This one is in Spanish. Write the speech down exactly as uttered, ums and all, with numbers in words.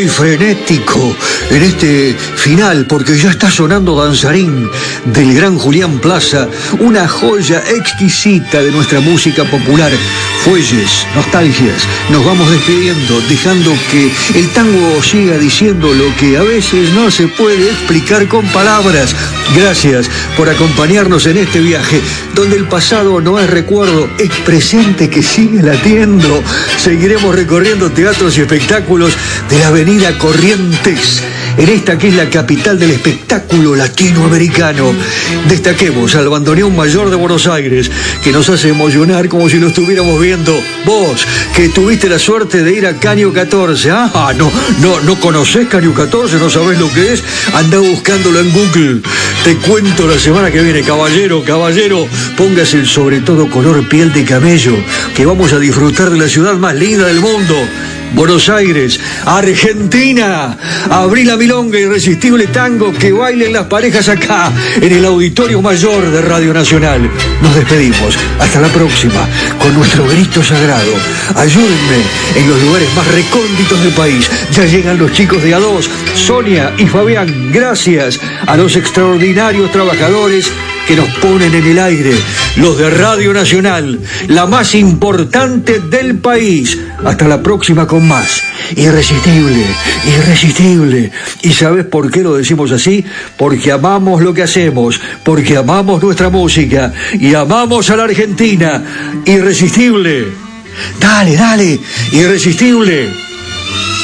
y frenético en este final, porque ya está sonando Danzarín del gran Julián Plaza, una joya exquisita de nuestra música popular. Fuelles, nostalgias, nos vamos despidiendo, dejando que el tango siga diciendo lo que a veces no se puede explicar con palabras. Gracias por acompañarnos en este viaje, donde el pasado no es recuerdo, es presente que sigue latiendo. Seguiremos recorriendo teatros y espectáculos de la avenida Corrientes, en esta que es la capital del espectáculo latinoamericano. Destaquemos al bandoneón mayor de Buenos Aires, que nos hace emocionar como si lo estuviéramos viendo. Vos, que tuviste la suerte de ir a Caño catorce. Ah, no, no, no conocés Caño catorce, no sabés lo que es. Andá buscándolo en Google. Te cuento la semana que viene, caballero, caballero, póngase el sobre todo color piel de camello, que vamos a disfrutar de la ciudad más linda del mundo. Buenos Aires, Argentina. Abrí la milonga, irresistible tango que bailen las parejas acá en el Auditorio Mayor de Radio Nacional. Nos despedimos, hasta la próxima, con nuestro grito sagrado. Ayúdenme en los lugares más recónditos del país. Ya llegan los chicos de A dos, Sonia y Fabián. Gracias a los extraordinarios trabajadores que nos ponen en el aire, los de Radio Nacional, la más importante del país. Hasta la próxima con más. Irresistible, irresistible. ¿Y sabes por qué lo decimos así? Porque amamos lo que hacemos, porque amamos nuestra música y amamos a la Argentina. Irresistible. Dale, dale, irresistible.